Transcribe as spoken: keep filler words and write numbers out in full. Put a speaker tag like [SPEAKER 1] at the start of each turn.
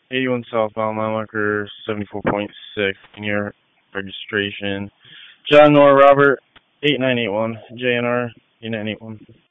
[SPEAKER 1] eighty-one southbound, mile marker seventy-four point six, in your registration. John Nor Robert, eight nine eight one, J N R, eight nine eight one.